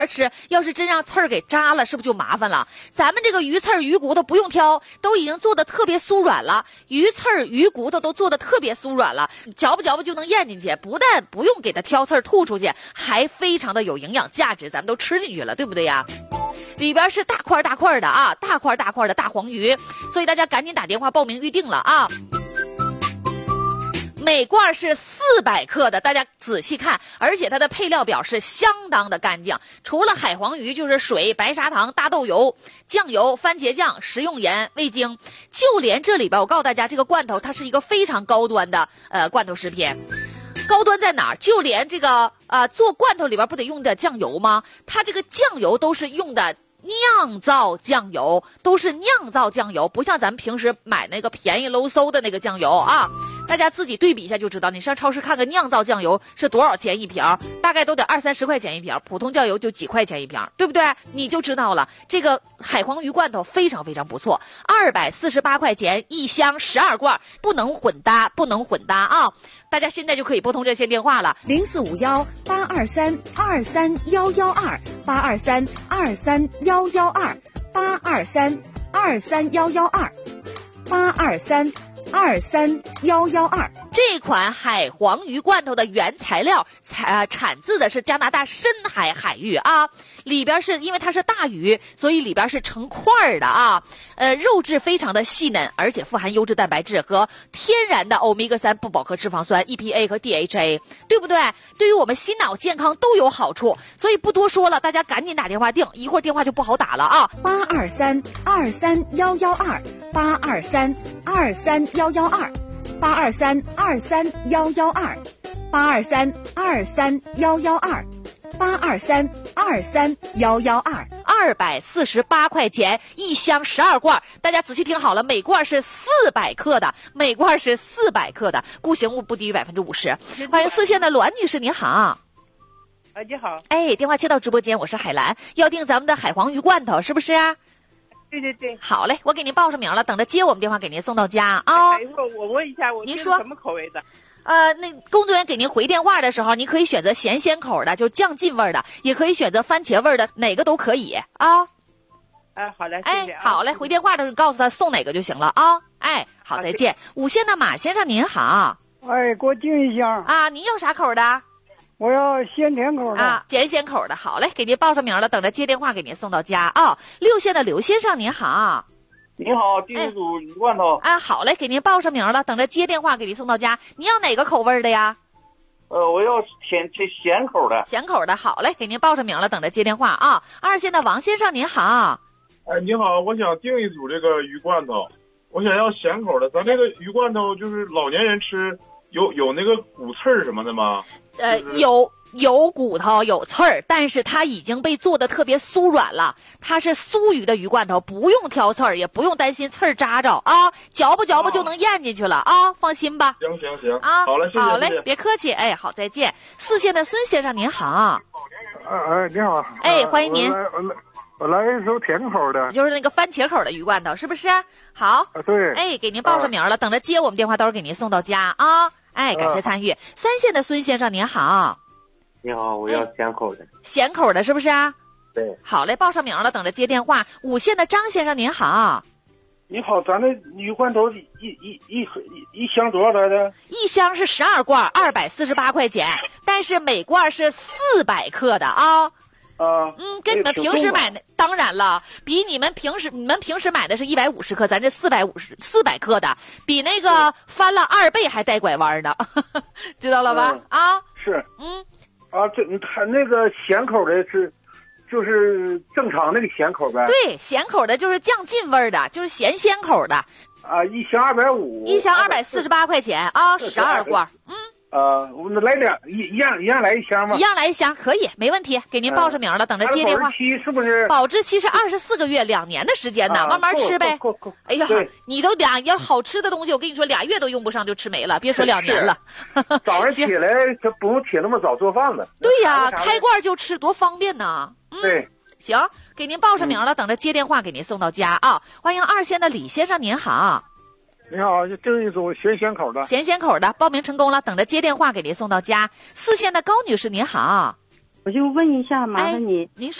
吃，要是真让刺儿给扎了，是不是就麻烦了？咱们这个鱼刺儿、鱼骨头不用挑，都已经做的特别酥软了，鱼刺儿、鱼骨头都做的特别酥软了，嚼吧嚼吧就能咽进去，不但不用给它挑刺儿吐出去，还非常的有营养价值，咱们都吃进去了，对不对呀？里边是大块大块的啊，大块大块的大黄鱼，所以大家赶紧打电话报名预定了啊。每罐是400克的，大家仔细看，而且它的配料表是相当的干净，除了海黄鱼就是水、白砂糖、大豆油、酱油、番茄酱、食用盐、味精，就连这里边我告诉大家，这个罐头它是一个非常高端的罐头食品。高端在哪儿？就连这个做罐头里边不得用的酱油吗？它这个酱油都是用的酿造酱油，都是酿造酱油，不像咱们平时买那个便宜喽嗖的那个酱油啊。大家自己对比一下就知道，你上超市看看酿造酱油是多少钱一瓶，大概都得20-30块钱一瓶，普通酱油就几块钱一瓶，对不对？你就知道了，这个海黄鱼罐头非常非常不错，248块钱一箱12罐，不能混搭，不能混搭啊！大家现在就可以拨通热线电话了 ，0451-823-23-112，823-23112，823-23112。 这款海黄鱼罐头的原材料产自的是加拿大深海海域啊，里边是因为它是大鱼，所以里边是成块的啊，肉质非常的细嫩，而且富含优质蛋白质和天然的欧米伽3不饱和脂肪酸 EPA 和 DHA， 对不对？对于我们心脑健康都有好处，所以不多说了，大家赶紧打电话订，一会儿电话就不好打了啊，823-23112，823-23112，823-23112，823-23112，248块钱一箱12罐，大家仔细听好了，每罐是400克的，每罐是400克的，固形物不低于50%。欢迎四线的栾女士，你好。 你好。 哎，电话接到直播间，我是海兰，要订咱们的海黄鱼罐头，是不是啊？ 对对对。 好嘞，我给您报上名了，等着接我们电话给您送到家啊。 等一会儿我问一下， 您说什么口味的？ 那工作人员给您回电话的时候，您可以选择咸鲜口的，就是酱劲味的，也可以选择番茄味的，哪个都可以啊。 好嘞，谢谢。 好嘞，回电话的时候告诉他送哪个就行了啊。好，再见。5线的马先生您好。 给我订一箱啊，您要啥口的？ 我要鲜甜口的啊，咸鲜口的。好嘞，给您报上名了，等着接电话给您送到家啊。6线的刘先生您好。 你好，订一组鱼罐头好嘞，给您报上名了，等着接电话给您送到家。您要哪个口味的呀？ 我要咸口的。 咸口的，好嘞，给您报上名了，等着接电话啊。2线的王先生您好。 你好，我想订一组这个鱼罐头，我想要咸口的。咱这个鱼罐头就是老年人吃，有那个骨刺儿什么的吗？ 有骨头有刺儿，但是它已经被做的特别酥软了，它是酥鱼的鱼罐头，不用挑刺儿，也不用担心刺儿扎着啊，嚼吧嚼吧就能咽进去了啊，放心吧。 行啊，好嘞，谢谢。 好嘞，别客气。好，再见。4线的孙先生您好。 你好。 欢迎您。 我来一手甜口的， 就是那个番茄口的鱼罐头，是不是？好。 对。 给您报上名了，等着接我们电话，到时候给您送到家啊。感谢参与。3线的孙先生您好。 你好，我要咸口的。 咸口的是不是啊？ 对。 好嘞，报上名了，等着接电话。5线的张先生您好。 你好，咱这鱼罐头一箱多少来的？ 一箱是12罐，248块钱，但是每罐是400克的啊。跟你们平时买的，当然了，比你们平时买的是150克，咱这400克的，比那个翻了2倍还带拐弯的，知道了吧？ 是。它那个咸口的就是正常那个咸口呗。 对，咸口的就是酱劲味的，就是咸鲜口的。 一箱250。 一箱248块钱啊，12罐。 我们来一样来一箱吗？ 一样来一箱，可以，没问题，给您报上名了，等着接电话。 保质期是不是？ 保质期是24个月，2年的时间呢，慢慢吃呗。哎呀，你都要好吃的东西，我跟你说，2月都用不上就吃没了，别说2年了。 早上起来就不用起那么早做饭了。 对呀，开罐就吃，多方便呢。 对。 行，给您报上名了，等着接电话给您送到家啊。欢迎2线的李先生您好。 你好，订一组咸鲜口的。 咸鲜口的，报名成功了，等着接电话给您送到家。4线的高女士您好。 我就问一下，麻烦你， 您